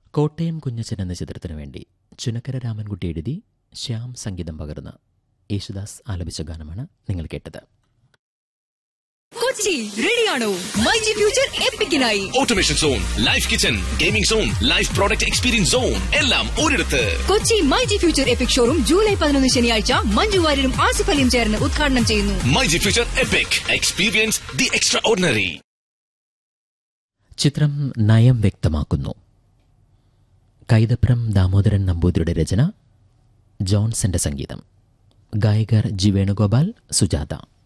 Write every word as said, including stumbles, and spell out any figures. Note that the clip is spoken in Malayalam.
കോട്ടയം കുഞ്ഞച്ചൻ എന്ന ചിത്രത്തിനു വേണ്ടി ചുനക്കര രാമൻകുട്ടി എഴുതി ശ്യാം സംഗീതം പകർന്ന് യേശുദാസ് ആലപിച്ച ഗാനമാണ് നിങ്ങൾ കേട്ടത്. കൊച്ചി റെഡിയാണോ? MyG future എപ്പിക്കിനായി automation zone, life kitchen, gaming zone, life product experience zone എല്ലാം ഒരിടത്ത്. Kochi myG future EPIC showroom July പതിനൊന്ന് ശനിയാഴ്ച മഞ്ജു വാര്യരും ആസിഫ് അലിയും ചേർന്ന് ഉദ്ഘാടനം ചെയ്യുന്നു. MyG future EPIC, experience the extra ordinary. ചിത്രം നയം വ്യക്തമാക്കുന്നു. കൈതപ്രം ദാമോദരൻ നമ്പൂതിരിയുടെ രചന, ജോൺസന്റെ സംഗീതം. ഗായകർ ജി വേണുഗോപാൽ, സുജാത.